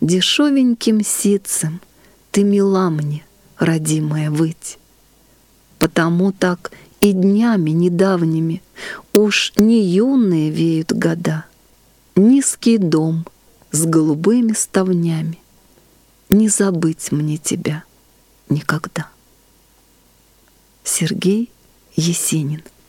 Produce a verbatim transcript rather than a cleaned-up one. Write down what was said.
Дешевеньким ситцем ты мила мне, родимая выть. Потому так и днями недавними уж не юные веют года. Низкий дом с голубыми ставнями, не забыть мне тебя никогда. Сергей Есенин.